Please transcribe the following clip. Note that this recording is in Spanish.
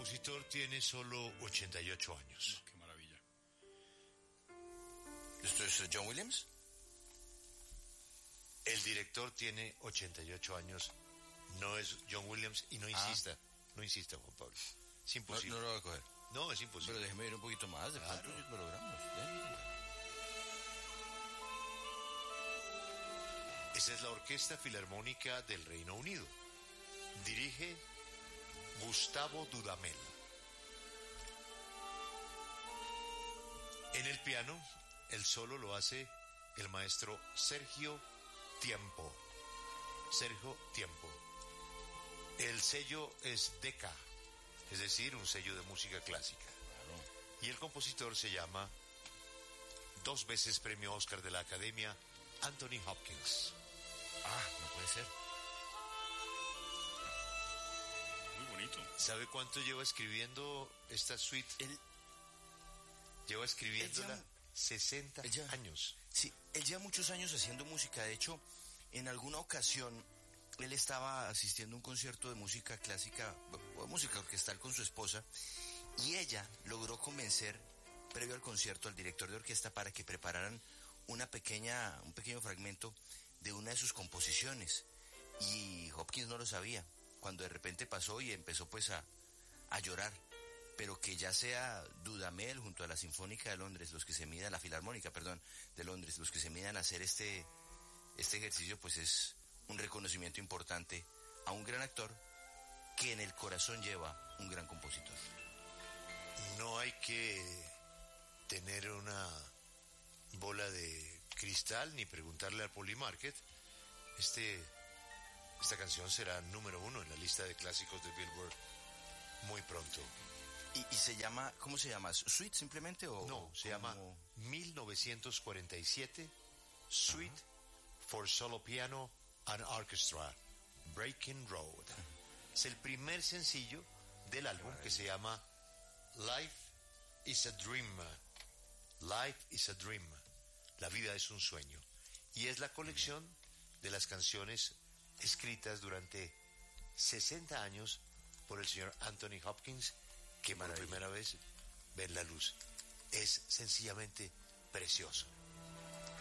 compositor tiene solo 88 años. Qué maravilla. ¿Esto es John Williams? El director tiene 88 años, no es John Williams, y no insista, Juan Pablo. Es imposible. No lo voy a coger. No, es imposible. Pero déjeme ver un poquito más, de pronto lo logramos. Esa es la Orquesta Filarmónica del Reino Unido. Dirige Gustavo Dudamel. En el piano, el solo lo hace el maestro Sergio Tiempo. El sello es Decca, es decir, un sello de música clásica. Claro. Y el compositor se llama, 2 veces premio Oscar de la Academia, Anthony Hopkins. No puede ser. Muy bonito. ¿Sabe cuánto lleva escribiendo esta suite? Lleva escribiéndola 60 años. Sí, él lleva muchos años haciendo música. De hecho, en alguna ocasión, él estaba asistiendo a un concierto de música clásica, o de música orquestal con su esposa, y ella logró convencer, previo al concierto, al director de orquesta para que prepararan un pequeño fragmento de una de sus composiciones. Y Hopkins no lo sabía, cuando de repente pasó y empezó pues a llorar. Pero que ya sea Dudamel junto a la Sinfónica de Londres, la Filarmónica, de Londres, los que se midan a hacer este ejercicio, pues es un reconocimiento importante a un gran actor que en el corazón lleva un gran compositor. No hay que tener una bola de cristal ni preguntarle al Polymarket. Esta canción será número 1 en la lista de clásicos de Billboard muy pronto. ¿Y se llama, cómo se llama? ¿Suite simplemente o...? No, se llama 1947 Suite for Solo Piano and Orchestra, Breaking Road. Es el primer sencillo del álbum que se llama Life is a Dream. Life is a Dream. La vida es un sueño. Y es la colección de las canciones escritas durante 60 años por el señor Anthony Hopkins, que por primera vez ven la luz. Es sencillamente precioso.